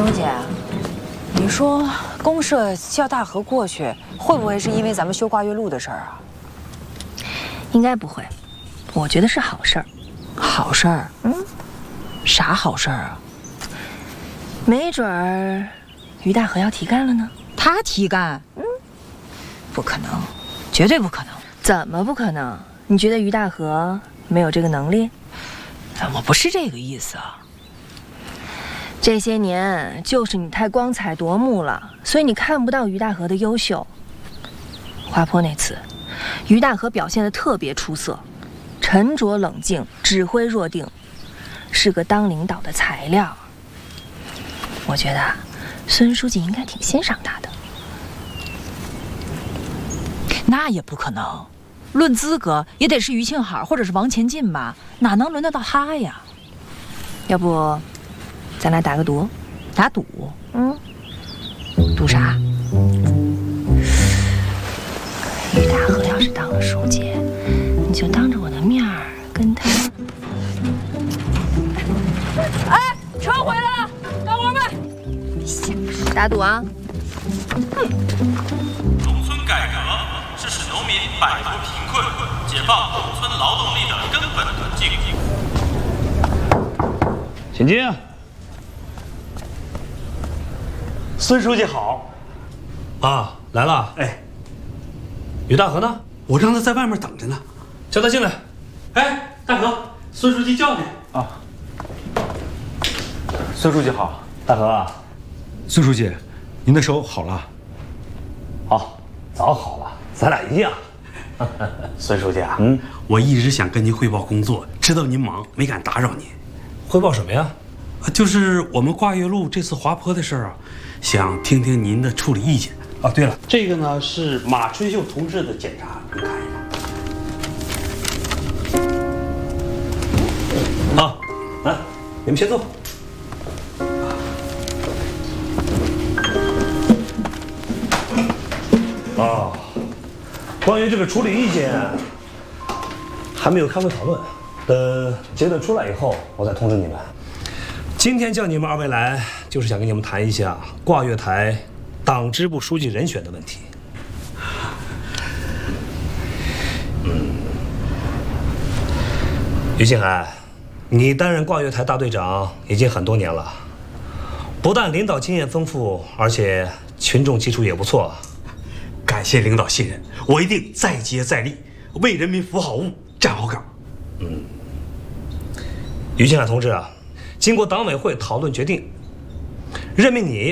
钟姐，你说公社叫大河过去，会不会是因为咱们修挂月路的事儿啊？ 应该不会，我觉得是好事儿。 好事儿？啥好事儿啊？ 没准儿于大河要提干了呢。 他提干？不可能，绝对不可能。 怎么不可能？你觉得于大河没有这个能力？ 我不是这个意思啊。 这些年就是你太光彩夺目了，所以你看不到于大河的优秀。滑坡那次，于大河表现得特别出色，沉着冷静，指挥若定，是个当领导的材料。我觉得孙书记应该挺欣赏他的。 那也不可能，论资格也得是于庆海或者是王前进吧，哪能轮得到他呀？ 要不咱俩打个赌？ 打赌？ 赌啥？于大河要是当了书记，你就当着我的面儿跟他…… 哎，车回来了，干活们！ 打赌啊！ 农村改革是使农民摆脱贫困、解放农村劳动力的根本途径。 请进。孙书记好。 啊，来了。 哎， 于大河呢？ 我让他在外面等着呢。 叫他进来。 哎，大河，孙书记叫你啊。孙书记好。 大河啊， 孙书记，您的手好了？ 好，早好了，咱俩一样。 孙书记啊，我一直想跟您汇报工作，知道您忙，没敢打扰您。 汇报什么呀？ 就是我们挂月路这次滑坡的事儿啊，想听听您的处理意见。啊，对了，这个呢是马春秀同志的检查，您看一下。 啊，来，你们先坐。哦，关于这个处理意见，还没有开会讨论，等结论出来以后，我再通知你们。今天叫你们二位来，就是想跟你们谈一下挂月台党支部书记人选的问题。于庆海，你担任挂月台大队长已经很多年了，不但领导经验丰富，而且群众基础也不错。 感谢领导信任，我一定再接再厉，为人民服好务，站好岗。 于庆海同志啊，经过党委会讨论决定，任命你